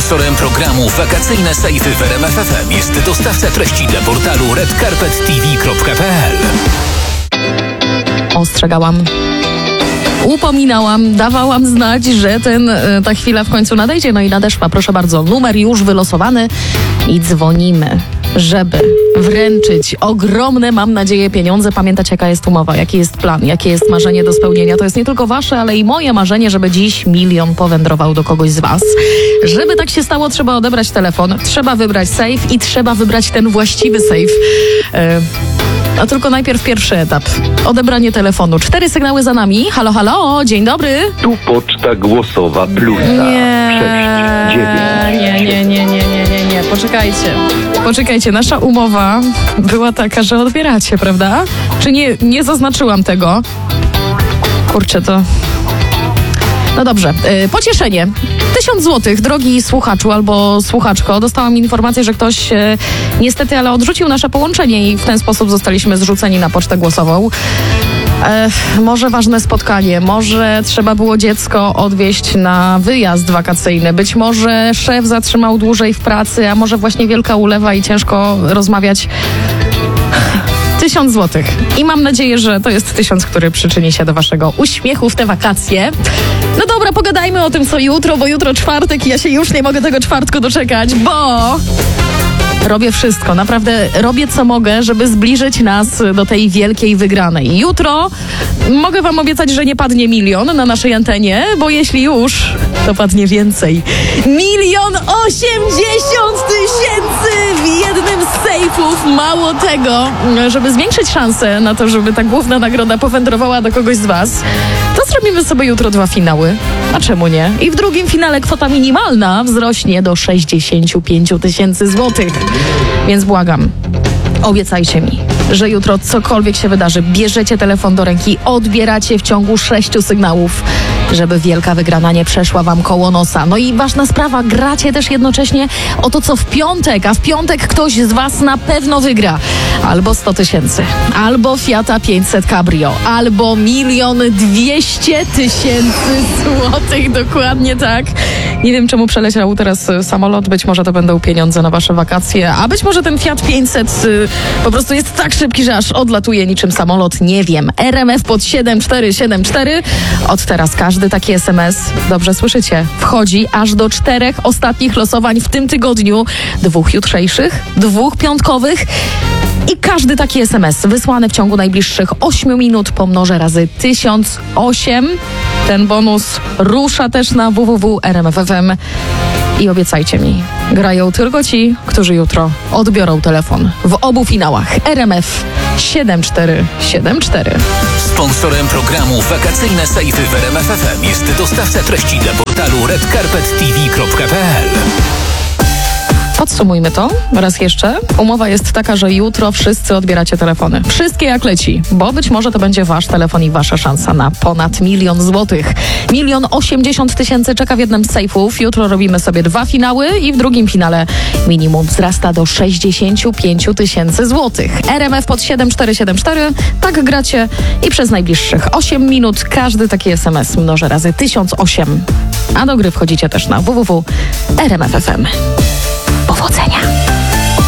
Sponsorem programu Wakacyjne Sejfy w RMF FM jest dostawca treści dla portalu redcarpettv.pl. Ostrzegałam, upominałam, dawałam znać, że ta chwila w końcu nadejdzie. No i nadeszła, proszę bardzo, numer już wylosowany i dzwonimy, żeby wręczyć ogromne, mam nadzieję, pieniądze. Pamiętacie, jaka jest umowa, jaki jest plan, jakie jest marzenie do spełnienia. To jest nie tylko wasze, ale i moje marzenie, żeby dziś 1 000 000 powędrował do kogoś z was. Żeby tak się stało, trzeba odebrać telefon, trzeba wybrać safe i trzeba wybrać ten właściwy safe. A tylko najpierw pierwszy etap. Odebranie telefonu. 4 sygnały za nami. Halo, halo, dzień dobry. Tu poczta głosowa plusa. Nie, 6, 9. nie. Poczekajcie, nasza umowa była taka, że odbieracie, prawda? Czy nie zaznaczyłam tego? Kurczę, to... No dobrze, pocieszenie. 1000 złotych, drogi słuchaczu albo słuchaczko. Dostałam informację, że ktoś niestety, ale odrzucił nasze połączenie i w ten sposób zostaliśmy zrzuceni na pocztę głosową. Może ważne spotkanie, może trzeba było dziecko odwieźć na wyjazd wakacyjny, być może szef zatrzymał dłużej w pracy, a może właśnie wielka ulewa i ciężko rozmawiać. 1000 złotych. I mam nadzieję, że to jest 1000, który przyczyni się do waszego uśmiechu w te wakacje. No dobra, pogadajmy o tym, co jutro, bo jutro czwartek i ja się już nie mogę tego czwartku doczekać, bo... Robię wszystko, naprawdę robię co mogę, żeby zbliżyć nas do tej wielkiej wygranej. Jutro mogę wam obiecać, że nie padnie 1 000 000 na naszej antenie, bo jeśli już, to padnie więcej. 1 080 000 w jednym z sejfów. Mało tego, żeby zwiększyć szanse na to, żeby ta główna nagroda powędrowała do kogoś z was, to zrobimy sobie jutro 2 finały. A czemu nie? I w drugim finale kwota minimalna wzrośnie do 65 000 złotych. Więc błagam, obiecajcie mi, że jutro cokolwiek się wydarzy, bierzecie telefon do ręki, odbieracie w ciągu 6 sygnałów, żeby wielka wygrana nie przeszła wam koło nosa. No i ważna sprawa, gracie też jednocześnie o to, co w piątek, a w piątek ktoś z was na pewno wygra. Albo 100 000, albo Fiata 500 Cabrio, albo 1 200 000 złotych, dokładnie tak. Nie wiem, czemu przeleciał teraz samolot, być może to będą pieniądze na wasze wakacje, a być może ten Fiat 500 po prostu jest tak szybki, że aż odlatuje niczym samolot, nie wiem. RMF pod 7474. Od teraz każdy taki SMS, dobrze słyszycie, wchodzi aż do 4 ostatnich losowań w tym tygodniu. 2 jutrzejszych, 2 piątkowych. I każdy taki SMS wysłany w ciągu najbliższych 8 minut pomnożę razy 1008. Ten bonus rusza też na www.rmf.fm. I obiecajcie mi, grają tylko ci, którzy jutro odbiorą telefon w obu finałach. RMF 7474. Sponsorem programu Wakacyjne Sejfy w RMF FM jest dostawca treści dla portalu redcarpettv.pl. Podsumujmy to raz jeszcze. Umowa jest taka, że jutro wszyscy odbieracie telefony. Wszystkie jak leci, bo być może to będzie wasz telefon i wasza szansa na ponad 1 000 000 złotych. 1 080 000 czeka w jednym z sejfów. Jutro robimy sobie 2 finały i w drugim finale minimum wzrasta do 65 000 złotych. RMF pod 7474. Tak gracie i przez najbliższych 8 minut każdy taki SMS mnożę razy 1008. A do gry wchodzicie też na www.rmf.fm. Powodzenia!